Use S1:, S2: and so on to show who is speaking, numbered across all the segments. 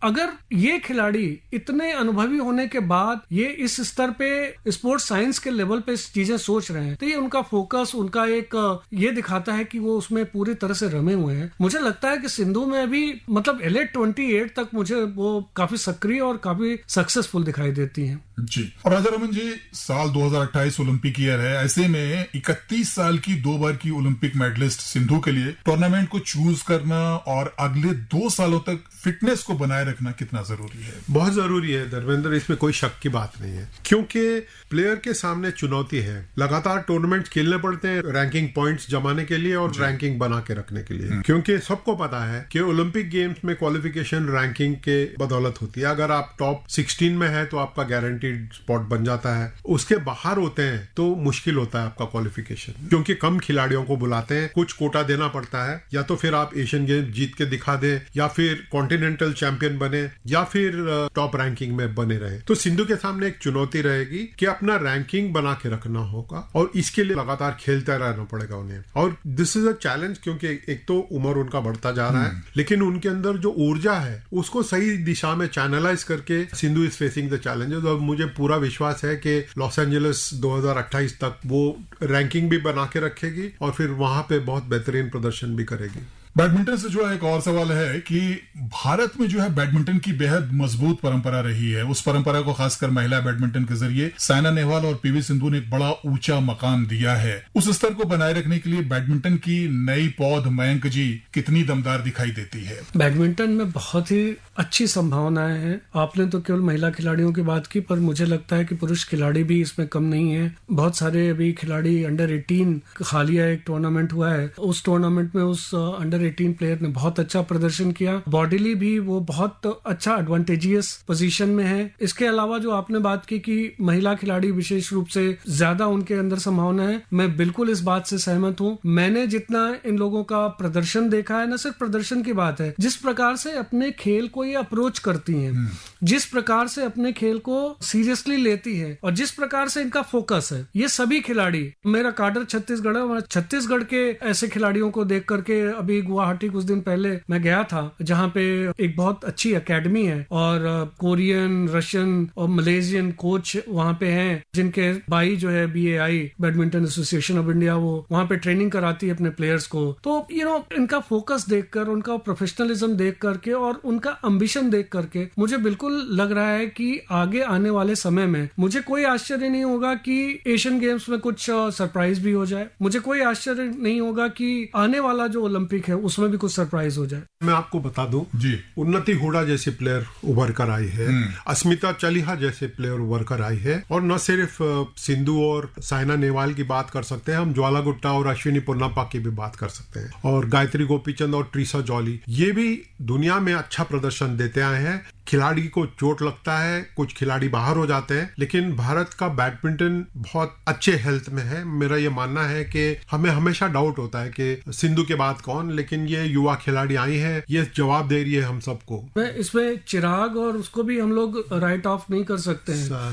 S1: अगर ये खिलाड़ी इतने अनुभवी होने के बाद ये इस स्तर पे स्पोर्ट्स साइंस के लेवल पे चीजें सोच रहे हैं, तो ये उनका फोकस, उनका एक ये दिखाता है कि वो उसमें पूरी तरह से रमे हुए हैं। मुझे लगता है कि सिंधु में अभी मतलब एलिट 28 तक मुझे वो काफी सक्रिय और काफी सक्सेसफुल दिखाई देती हैं।
S2: जी। और राजा रमन जी, साल 2028 ओलंपिक ईयर है, ऐसे में 31 साल की 2 बार की ओलंपिक मेडलिस्ट सिंधु के लिए टूर्नामेंट को चूज करना और अगले 2 सालों तक फिटनेस को बनाए रखना कितना जरूरी है?
S3: बहुत जरूरी है धर्मेंद्र, इसमें कोई शक की बात नहीं है, क्योंकि प्लेयर के सामने चुनौती है। लगातार टूर्नामेंट खेलने पड़ते हैं रैंकिंग पॉइंट्स जमाने के लिए और रैंकिंग बना के रखने के लिए, क्योंकि सबको पता है कि ओलंपिक गेम्स में क्वालिफिकेशन रैंकिंग के बदौलत होती है। अगर आप टॉप 16 में है तो आपका गारंटीड स्पॉट बन जाता है, उसके बाहर होते हैं तो मुश्किल होता है आपका क्वालिफिकेशन, क्योंकि कम खिलाड़ियों को बुलाते हैं, कुछ कोटा देना पड़ता है, या तो फिर आप एशियन गेम जीत के दिखा दें, या फिर कॉन्टिनेंटल चैंपियन बने, या फिर टॉप रैंकिंग में बने रहे। तो सिंधु के सामने एक चुनौती रहेगी कि अपना रैंकिंग बना के रखना होगा और इसके लिए लगातार खेलते रहना पड़ेगा उन्हें। और दिस इज अ चैलेंज, क्योंकि एक तो उम्र उनका बढ़ता जा रहा है, लेकिन उनके अंदर जो ऊर्जा है उसको सही दिशा में चैनलाइज करके Sindhu is facing the challenges. और मुझे पूरा विश्वास है कि लॉस एंजलिस 2028 तक वो रैंकिंग भी बना के रखेगी और फिर वहां पे बहुत बेहतरीन प्रदर्शन भी करेगी।
S2: बैडमिंटन से जुड़ा एक और सवाल है कि भारत में जो है बैडमिंटन की बेहद मजबूत परंपरा रही है। उस परंपरा को खासकर महिला बैडमिंटन के जरिए साइना नेहवाल और पीवी सिंधु ने एक बड़ा ऊंचा मकाम दिया है। उस स्तर को बनाए रखने के लिए बैडमिंटन की नई पौध मयंक जी कितनी दमदार दिखाई देती है?
S1: बैडमिंटन में बहुत ही अच्छी संभावनाएं हैं। आपने तो केवल महिला खिलाड़ियों की बात की, पर मुझे लगता है कि पुरुष खिलाड़ी भी इसमें कम नहीं है। बहुत सारे अभी खिलाड़ी अंडर 18, हालिया एक टूर्नामेंट हुआ है, उस टूर्नामेंट में उस अंडर 18 प्लेयर ने बहुत अच्छा प्रदर्शन किया। बॉडीली भी वो बहुत अच्छा एडवांटेजियस पोजीशन में है। इसके अलावा जो आपने बात की कि महिला खिलाड़ी विशेष रूप से ज्यादा उनके अंदर संभावना है, मैं बिल्कुल इस बात से सहमत हूँ। मैंने जितना इन लोगों का प्रदर्शन देखा है, न सिर्फ प्रदर्शन की बात है, जिस प्रकार से अपने खेल को ये अप्रोच करती हैं, जिस प्रकार से अपने खेल को सीरियसली लेती है और जिस प्रकार से इनका फोकस है, ये सभी खिलाड़ी, मेरा काडर छत्तीसगढ़ है, छत्तीसगढ़ के ऐसे खिलाड़ियों को देख करके अभी गुवाहाटी कुछ दिन पहले मैं गया था, जहां पे एक बहुत अच्छी एकेडमी है और कोरियन, रशियन और मलेशियन कोच वहां पे हैं, जिनके बाई जो है BAI badminton association of India, वो वहां पे ट्रेनिंग कराती है अपने प्लेयर्स को। तो इनका फोकस देखकर, उनका प्रोफेशनलिज्म देख करके और उनका एम्बिशन देख करके मुझे बिल्कुल लग रहा है कि आगे आने वाले समय में मुझे कोई आश्चर्य नहीं होगा कि एशियन गेम्स में कुछ सरप्राइज भी हो जाए। मुझे कोई आश्चर्य नहीं होगा कि आने वाला जो ओलंपिक है उसमें भी कुछ सरप्राइज हो जाए।
S3: मैं आपको बता दूं
S2: जी,
S3: उन्नति हुडा जैसे प्लेयर उभर कर आई है, अस्मिता चलिहा जैसे प्लेयर उभर कर आई है, और न सिर्फ सिंधु और साइना नेहवाल की बात कर सकते हैं, हम ज्वाला गुट्टा और अश्विनी पोन्नाप्पा की भी बात कर सकते हैं, और गायत्री गोपीचंद और ट्रीसा जॉली, ये भी दुनिया में अच्छा प्रदर्शन देते आए हैं। खिलाड़ी को चोट लगता है, कुछ खिलाड़ी बाहर हो जाते हैं, लेकिन भारत का बैडमिंटन बहुत अच्छे हेल्थ में है। मेरा ये मानना है कि हमें हमेशा डाउट होता है कि सिंधु के बाद कौन, लेकिन ये युवा खिलाड़ी आई है, ये जवाब दे रही है हम सबको।
S1: इसमें चिराग और उसको भी हम लोग राइट ऑफ नहीं कर सकते हैं।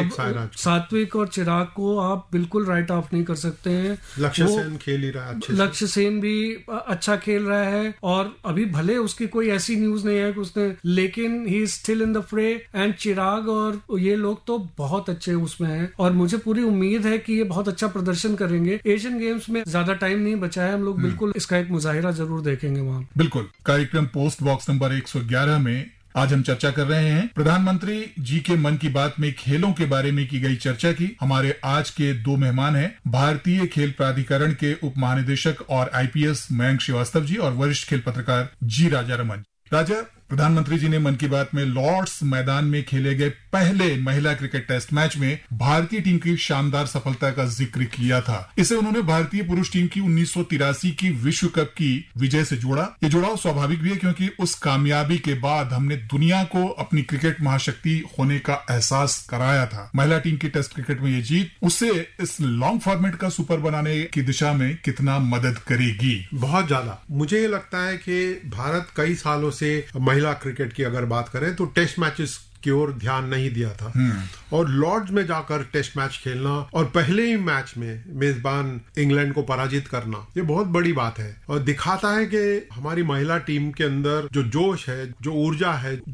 S1: सात्विक और चिराग को आप बिल्कुल राइट ऑफ नहीं कर सकते हैं।
S3: लक्ष्य सेन खेल ही रहा है अच्छे से।
S1: लक्ष्य सेन भी अच्छा खेल रहा है और अभी भले उसकी कोई ऐसी न्यूज नहीं है कि उसने, लेकिन ही स्टिल इन द फ्रे। एंड चिराग और ये लोग तो बहुत अच्छे उसमें हैं और मुझे पूरी उम्मीद है कि ये बहुत अच्छा प्रदर्शन करेंगे। एशियन गेम्स में ज्यादा टाइम नहीं बचा है, हम लोग बिल्कुल इसका एक मुजाहिरा जरूर देखेंगे वहां।
S2: बिल्कुल। कार्यक्रम पोस्ट बॉक्स नंबर 111 में आज हम चर्चा कर रहे हैं प्रधानमंत्री जी के मन की बात में खेलों के बारे में की गई चर्चा की। हमारे आज के 2 मेहमान हैं भारतीय खेल प्राधिकरण के उप महानिदेशक और IPS मयंक श्रीवास्तव जी और वरिष्ठ खेल पत्रकार जी राजा रमन। राजा, प्रधानमंत्री जी ने मन की बात में लॉर्ड्स मैदान में खेले गए पहले महिला क्रिकेट टेस्ट मैच में भारतीय टीम की शानदार सफलता का जिक्र किया था। इसे उन्होंने भारतीय पुरुष टीम की 1983 की विश्व कप की विजय से जोड़ा। ये जुड़ाव स्वाभाविक भी है क्योंकि उस कामयाबी के बाद हमने दुनिया को अपनी क्रिकेट महाशक्ति होने का एहसास कराया था। महिला टीम की टेस्ट क्रिकेट में ये जीत उससे इस लॉन्ग फॉर्मेट का सुपर बनाने की दिशा में कितना मदद करेगी?
S3: बहुत ज्यादा। मुझे ये लगता है कि भारत कई सालों से महिला क्रिकेट की अगर बात करें तो टेस्ट मैचेस की ओर ध्यान नहीं दिया था, और लॉर्ड्स में जाकर टेस्ट मैच खेलना और पहले ही मैच में मेजबान इंग्लैंड को पराजित करना, ये बहुत बड़ी बात है और दिखाता है कि हमारी महिला टीम के अंदर जो जोश है, जो ऊर्जा है,